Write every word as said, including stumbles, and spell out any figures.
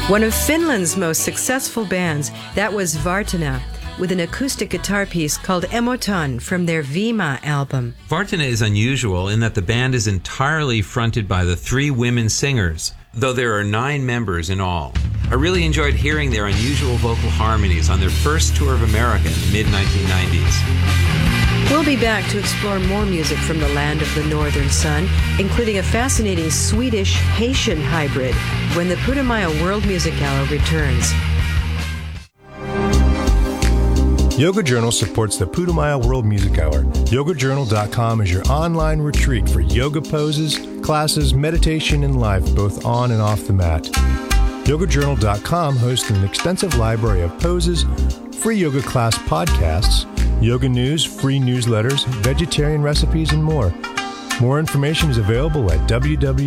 One of Finland's most successful bands, that was Vartana, with an acoustic guitar piece called Emoton from their Vima album. Vartana is unusual in that the band is entirely fronted by the three women singers, though there are nine members in all. I really enjoyed hearing their unusual vocal harmonies on their first tour of America in the mid nineteen nineties. We'll be back to explore more music from the land of the Northern Sun, including a fascinating Swedish-Haitian hybrid, when the Putumayo World Music Hour returns. Yoga Journal supports the Putumayo World Music Hour. yoga journal dot com is your online retreat for yoga poses, classes, meditation, and life, both on and off the mat. yoga journal dot com hosts an extensive library of poses, free yoga class podcasts, yoga news, free newsletters, vegetarian recipes, and more. More information is available at w w w